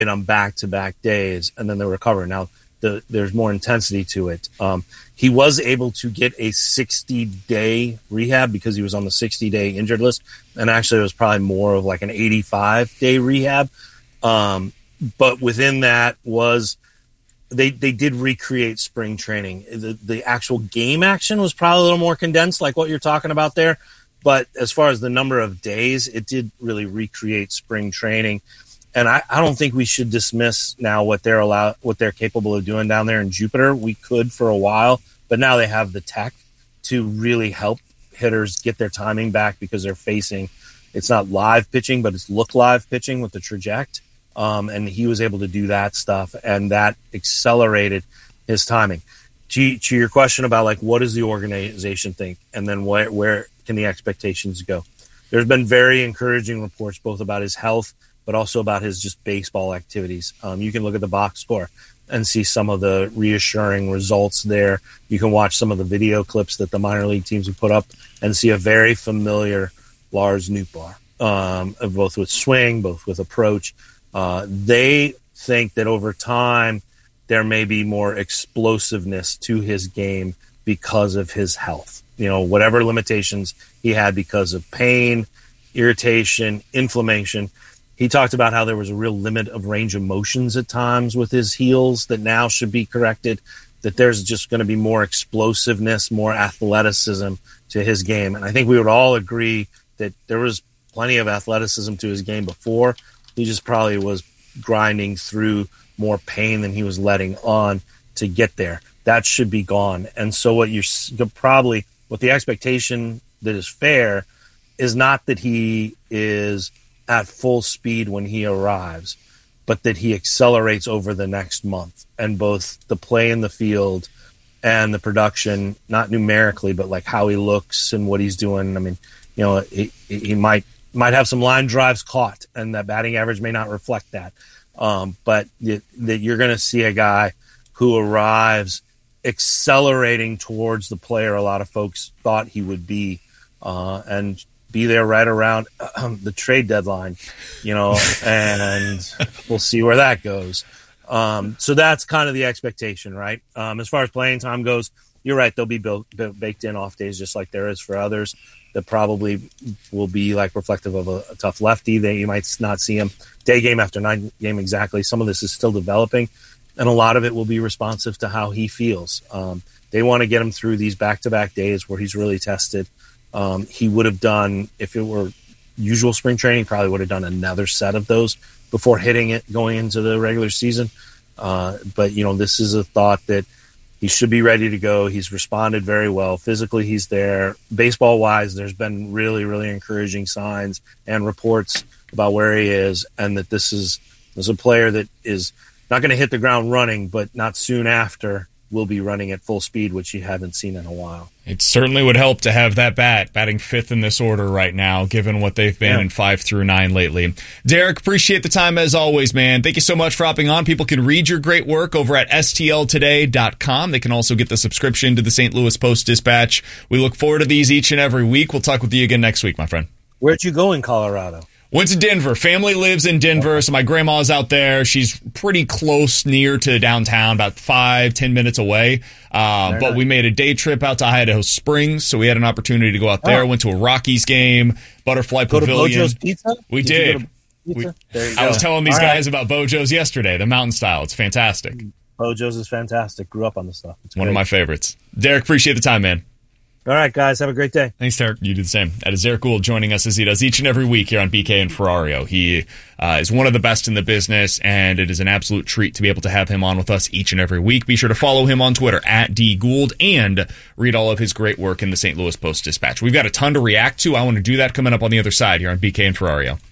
on back-to-back days, and then they recover. Now, there's more intensity to it. He was able to get a 60-day rehab because he was on the 60-day injured list, and actually it was probably more of like an 85-day rehab. But within that was they did recreate spring training. The actual game action was probably a little more condensed, like what you're talking about there. But as far as the number of days, it did really recreate spring training. And I don't think we should dismiss now what they're capable of doing down there in Jupiter. We could for a while, but now they have the tech to really help hitters get their timing back because they're facing, it's not live pitching, but it's look live pitching with the traject. And he was able to do that stuff, and that accelerated his timing. To your question about like, what does the organization think? And then where can the expectations go? There's been very encouraging reports both about his health, but also about his just baseball activities. You can look at the box score and see some of the reassuring results there. You can watch some of the video clips that the minor league teams have put up and see a very familiar Lars Nootbaar, both with swing, both with approach. They think that over time there may be more explosiveness to his game because of his health. Whatever limitations he had because of pain, irritation, inflammation. He talked about how there was a real limit of range of motions at times with his heels that now should be corrected, that there's just going to be more explosiveness, more athleticism to his game. And I think we would all agree that there was plenty of athleticism to his game before. He just probably was grinding through more pain than he was letting on to get there. That should be gone. And so what the expectation that is fair is not that he is at full speed when he arrives, but that he accelerates over the next month, and both the play in the field and the production, not numerically, but like how he looks and what he's doing. I mean, he might have some line drives caught, and that batting average may not reflect that. But that you're going to see a guy who arrives accelerating towards the player a lot of folks thought he would be, and be there right around the trade deadline, and we'll see where that goes. So that's kind of the expectation, right? As far as playing time goes, you're right. There'll be baked in off days just like there is for others that probably will be like reflective of a tough lefty that you might not see him day game after night game exactly. Some of this is still developing, and a lot of it will be responsive to how he feels. They want to get him through these back-to-back days where he's really tested. He would have done, if it were usual spring training, probably would have done another set of those before hitting it going into the regular season. But, this is a thought that he should be ready to go. He's responded very well. Physically, he's there. Baseball-wise, there's been really, really encouraging signs and reports about where he is, and that this is a player that is not going to hit the ground running, but not soon after will be running at full speed, which you haven't seen in a while. It certainly would help to have that batting fifth in this order right now, given what they've been in 5 through 9 lately. Derek, appreciate the time as always, man. Thank you so much for hopping on. People can read your great work over at stltoday.com. They can also get the subscription to the St. Louis Post-Dispatch. We look forward to these each and every week. We'll talk with you again next week, my friend. Where'd you go in Colorado? Went to Denver. Family lives in Denver, so my grandma's out there. She's pretty close, near to downtown, about 5-10 minutes away. But we made a day trip out to Idaho Springs, so we had an opportunity to go out there. Went to a Rockies game, Butterfly Pavilion. To Bojo's Pizza? We did. I was telling these guys about Bojo's yesterday, the mountain style. It's fantastic. Bojo's is fantastic. Grew up on the stuff. It's one of my favorites. Derek, appreciate the time, man. All right, guys. Have a great day. Thanks, Derek. You do the same. That is Derek Gould joining us as he does each and every week here on BK and Ferrario. He is one of the best in the business, and it is an absolute treat to be able to have him on with us each and every week. Be sure to follow him on Twitter at @DGould and read all of his great work in the St. Louis Post-Dispatch. We've got a ton to react to. I want to do that coming up on the other side here on BK and Ferrario.